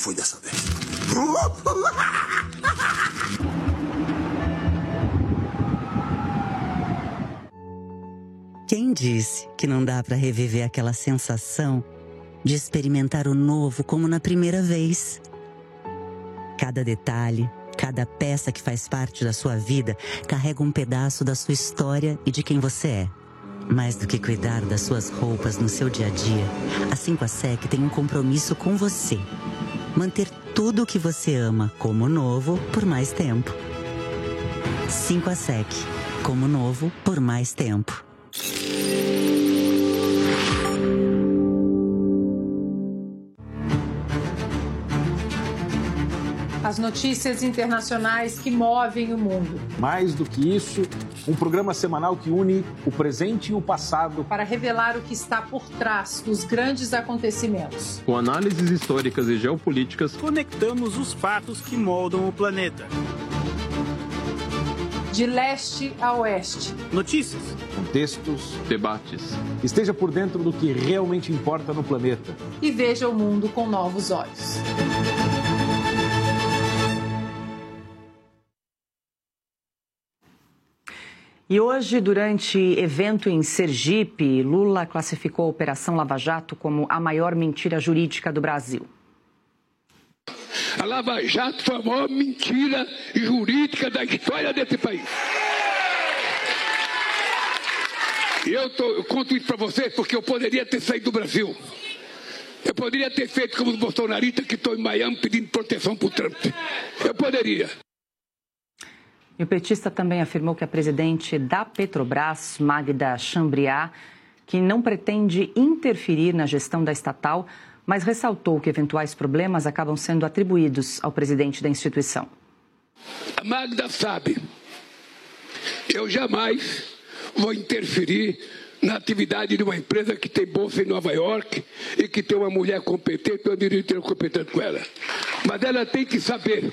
foi dessa vez. Quem disse que não dá para reviver aquela sensação de experimentar o novo como na primeira vez? Cada detalhe, cada peça que faz parte da sua vida carrega um pedaço da sua história e de quem você é. Mais do que cuidar das suas roupas no seu dia a dia, a 5ASEC tem um compromisso com você. Manter tudo o que você ama como novo por mais tempo. 5ASEC, como novo por mais tempo. As notícias internacionais que movem o mundo. Mais do que isso, um programa semanal que une o presente e o passado para revelar o que está por trás dos grandes acontecimentos. Com análises históricas e geopolíticas, conectamos os fatos que moldam o planeta. De leste a oeste. Notícias, contextos, debates. Esteja por dentro do que realmente importa no planeta. E veja o mundo com novos olhos. E hoje, durante evento em Sergipe, Lula classificou a Operação Lava Jato como a maior mentira jurídica do Brasil. A Lava Jato foi a maior mentira jurídica da história desse país. E eu conto isso para vocês porque eu poderia ter saído do Brasil. Eu poderia ter feito como os bolsonaristas que estão em Miami pedindo proteção para o Trump. Eu poderia. E o petista também afirmou que a presidente da Petrobras, Magda Chambriard, que não pretende interferir na gestão da estatal, mas ressaltou que eventuais problemas acabam sendo atribuídos ao presidente da instituição. A Magda sabe, eu jamais vou interferir na atividade de uma empresa que tem bolsa em Nova York e que tem uma mulher competente, eu diria ter competente com ela. Mas ela tem que saber.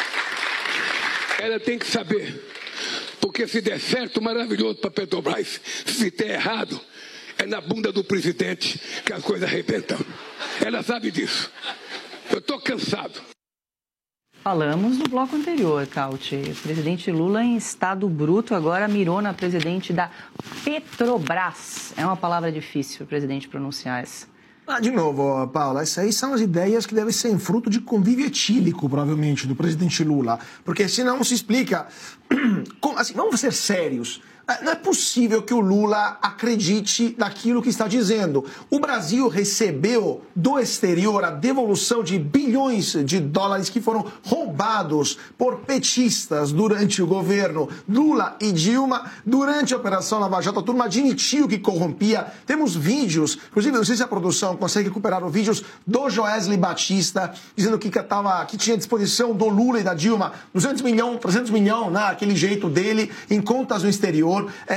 Ela tem que saber, porque se der certo, maravilhoso para a Petrobras. Se der errado, é na bunda do presidente que as coisas arrebentam. Ela sabe disso. Eu estou cansado. Falamos no bloco anterior, Cauti. O presidente Lula, em estado bruto, agora mirou na presidente da Petrobras. É uma palavra difícil para o presidente pronunciar essa. De novo, Paula, essas aí são as ideias que devem ser fruto de convívio etílico, provavelmente, do presidente Lula. Porque senão se explica... Assim, vamos ser sérios. Não é possível que o Lula acredite naquilo que está dizendo. O Brasil recebeu do exterior a devolução de bilhões de dólares que foram roubados por petistas durante o governo Lula e Dilma. Durante a Operação Lava Jato, a turma admitiu que corrompia. Temos vídeos, inclusive não sei se a produção consegue recuperar os vídeos do Joesley Batista, dizendo que tinha à disposição do Lula e da Dilma 200 milhões, 300 milhões, né, aquele jeito dele, em contas no exterior.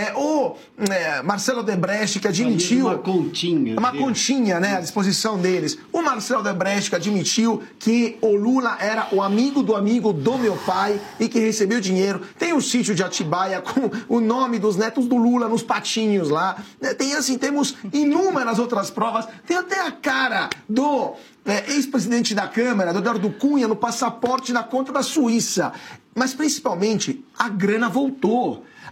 Marcelo Odebrecht, que admitiu... Uma continha, né, à disposição deles. O Marcelo Odebrecht, que admitiu que o Lula era o amigo do meu pai e que recebeu dinheiro. Tem o sítio de Atibaia com o nome dos netos do Lula nos patinhos lá. Temos inúmeras outras provas. Tem até a cara do ex-presidente da Câmara, do Eduardo Cunha, no passaporte na conta da Suíça. Mas, principalmente, a grana voltou.